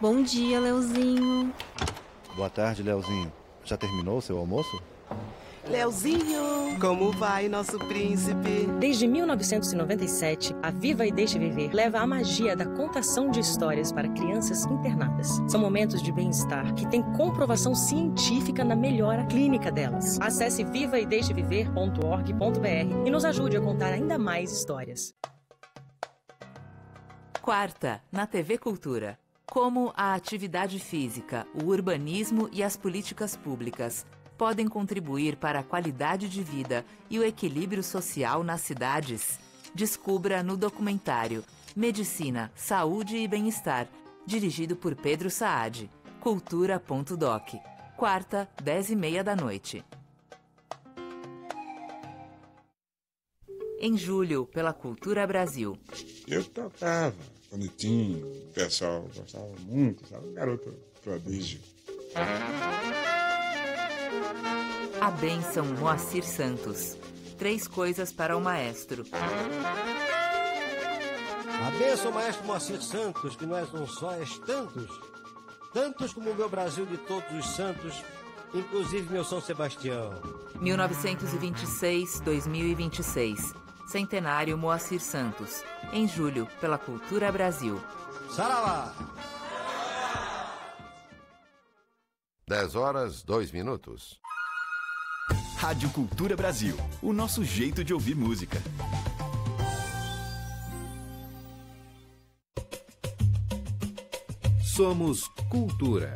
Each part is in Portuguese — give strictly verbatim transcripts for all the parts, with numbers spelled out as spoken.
Bom dia, Leozinho. Boa tarde, Leozinho. Já terminou o seu almoço? Leozinho, como vai, nosso príncipe? Desde mil novecentos e noventa e sete, a Viva e Deixe Viver leva a magia da contação de histórias para crianças internadas. São momentos de bem-estar que têm comprovação científica na melhora clínica delas. Acesse viva e deixe viver ponto org ponto br e nos ajude a contar ainda mais histórias. Quarta, na T V Cultura. Como a atividade física, o urbanismo e as políticas públicas podem contribuir para a qualidade de vida e o equilíbrio social nas cidades? Descubra no documentário Medicina, Saúde e Bem-Estar, dirigido por Pedro Saad. cultura ponto doc. Quarta, dez e meia da noite. Em julho, pela Cultura Brasil. Eu tocava quando tinha, o pessoal gostava muito, sabe? Um garoto prodígio. A bênção Moacir Santos. Três coisas para o maestro. A bênção, maestro Moacir Santos, que não és um só, és tantos. Tantos como o meu Brasil de todos os santos, inclusive meu São Sebastião. mil novecentos e vinte e seis a dois mil e vinte e seis. Centenário Moacir Santos. Em julho, pela Cultura Brasil. Saravá! dez horas, dois minutos. Rádio Cultura Brasil, o nosso jeito de ouvir música. Somos Cultura.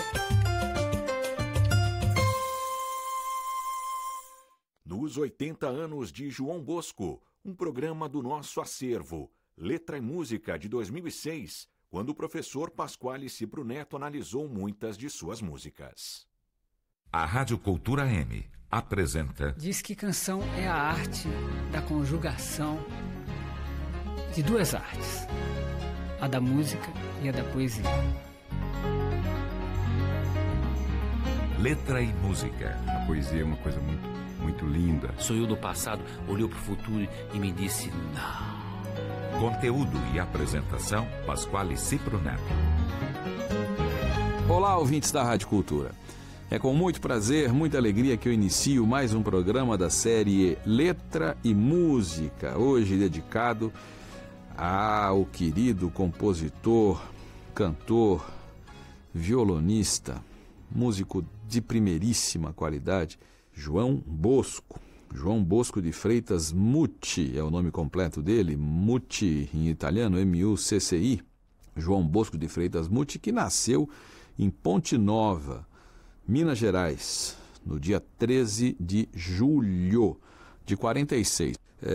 Nos oitenta anos de João Bosco, um programa do nosso acervo, Letra e Música de dois mil e seis, quando o professor Pasquale Cipro Neto analisou muitas de suas músicas. A Rádio Cultura M apresenta... Diz que canção é a arte da conjugação de duas artes, a da música e a da poesia. Letra e Música. A poesia é uma coisa muito, muito linda. Sonhou do passado, olhou para o futuro e me disse não. Conteúdo e apresentação, Pasquale Cipro Neto. Olá, ouvintes da Rádio Cultura. É com muito prazer, muita alegria que eu inicio mais um programa da série Letra e Música, hoje dedicado ao querido compositor, cantor, violonista, músico de primeiríssima qualidade, João Bosco. João Bosco de Freitas Mucci é o nome completo dele, Mucci em italiano, M U C C I. João Bosco de Freitas Mucci, que nasceu em Ponte Nova, Minas Gerais, no dia treze de julho de quarenta e seis.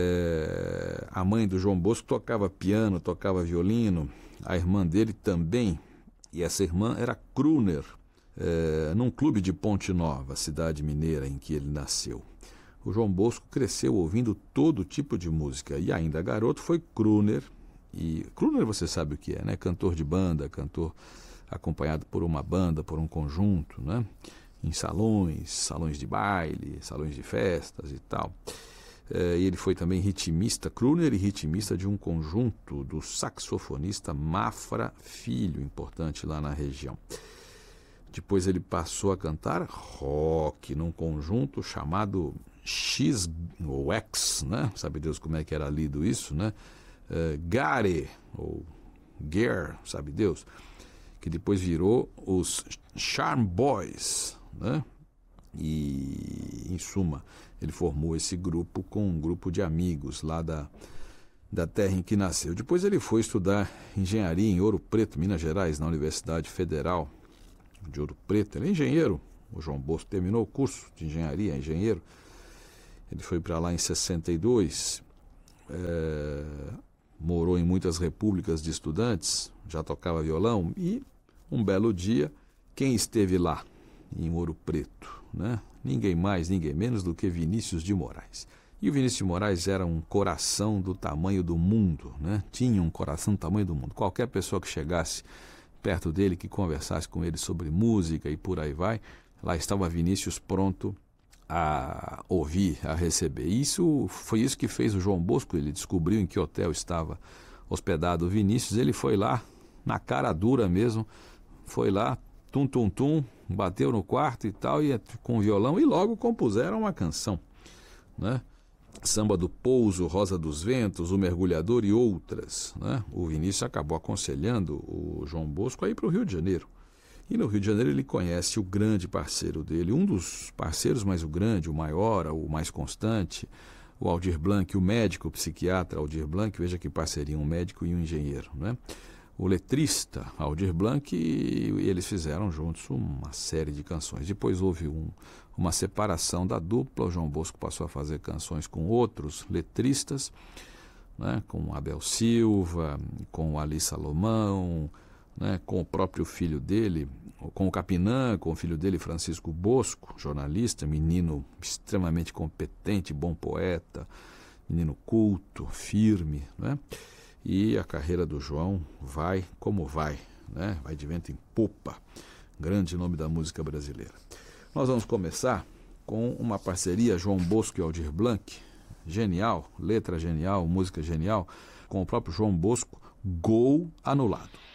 É, a mãe do João Bosco tocava piano, tocava violino, a irmã dele também, e essa irmã era crooner, é, num clube de Ponte Nova, cidade mineira em que ele nasceu. O João Bosco cresceu ouvindo todo tipo de música, e ainda garoto foi crooner, e crooner você sabe o que é, né? Cantor de banda, cantor acompanhado por uma banda, por um conjunto, né? Em salões, salões de baile, salões de festas e tal. É, ele foi também ritmista, crooner e ritmista de um conjunto do saxofonista Mafra Filho, importante lá na região. Depois ele passou a cantar rock num conjunto chamado X ou X, né? Sabe Deus como é que era lido isso, né? É, Gare ou Gare, sabe Deus, que depois virou os Charm Boys, né? E, em suma, ele formou esse grupo com um grupo de amigos lá da, da terra em que nasceu. Depois ele foi estudar engenharia em Ouro Preto, Minas Gerais, na Universidade Federal de Ouro Preto. Ele é engenheiro, o João Bosco terminou o curso de engenharia, é engenheiro. Ele foi para lá em sessenta e dois, é, morou em muitas repúblicas de estudantes, já tocava violão e... Um belo dia, quem esteve lá, em Ouro Preto, né? Ninguém mais, ninguém menos do que Vinícius de Moraes. E o Vinícius de Moraes era um coração do tamanho do mundo, né? Tinha um coração do tamanho do mundo. Qualquer pessoa que chegasse perto dele, que conversasse com ele sobre música e por aí vai, lá estava Vinícius pronto a ouvir, a receber. Isso foi isso que fez o João Bosco. Ele descobriu em que hotel estava hospedado o Vinícius, ele foi lá, na cara dura mesmo, foi lá, tum, tum, tum, bateu no quarto e tal, e com violão, e logo compuseram uma canção, né? Samba do Pouso, Rosa dos Ventos, O Mergulhador e outras, né? O Vinícius acabou aconselhando o João Bosco a ir para o Rio de Janeiro. E no Rio de Janeiro ele conhece o grande parceiro dele, um dos parceiros, mas o grande, o maior, o mais constante, o Aldir Blanc, o médico, o psiquiatra Aldir Blanc, veja que parceria, um médico e um engenheiro, né? O letrista Aldir Blanc, e eles fizeram juntos uma série de canções. Depois houve um, uma separação da dupla, o João Bosco passou a fazer canções com outros letristas, né? Com Abel Silva, com Ali Salomão, né? Com o próprio filho dele, com o Capinã, com o filho dele, Francisco Bosco, jornalista, menino extremamente competente, bom poeta, menino culto, firme, né? E a carreira do João vai como vai, né? Vai de vento em popa, grande nome da música brasileira. Nós vamos começar com uma parceria João Bosco e Aldir Blanc, genial, letra genial, música genial, com o próprio João Bosco, Gol Anulado.